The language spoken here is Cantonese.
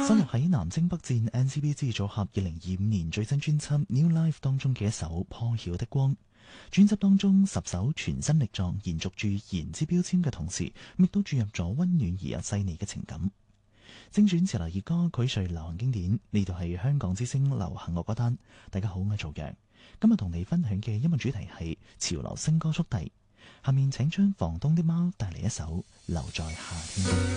收錄喺南征北戰 NCBC 組合2025年最新專輯《New Life》當中嘅一首《破曉的光》。專輯當中10首全新力作，延續住言之標籤嘅同時，亦都注入咗溫暖而又細膩嘅情感。精選潮流熱歌，膾萃流行經典。呢度係香港之聲流行樂歌單。大家好，我係曹陽。今日同你分享嘅音樂主題係潮流新歌速遞。下面請將房東的貓帶嚟一首《留在夏天》。